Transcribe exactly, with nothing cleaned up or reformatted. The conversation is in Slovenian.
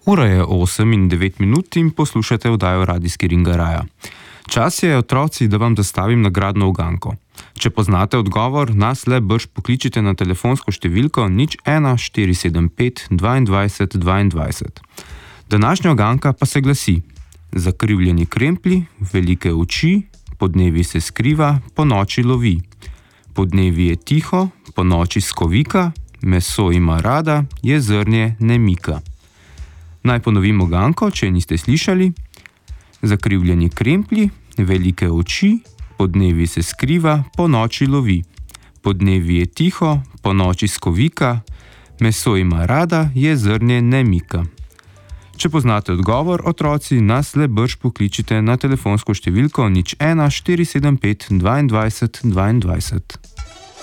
Ura je osem in devet minut in poslušate oddajo Radijski Ringaraja. Čas je, otroci, da vam zastavim nagradno uganko. Če poznate odgovor, nas le brž pokličite na telefonsko številko nič ena štiri sedem pet dvaindvajset dvaindvajset. Današnja uganka pa se glasi: zakrivljeni kremplji, velike oči, podnevi se skriva, po noči lovi. Podnevi je tiho, po noči skovika, meso ima rada, je zrnje ne mika. Naj ponovim uganko, če niste slišali. Zakrivljeni kremplji, velike oči, podnevi se skriva, po noči lovi. Podnevi je tiho, po noči skovika, meso ima rada, je zrnje ne mika. Če poznate odgovor, otroci, nas le brž pokličite na telefonsko številko nič ena štiri sedem pet dvaindvajset dvaindvajset.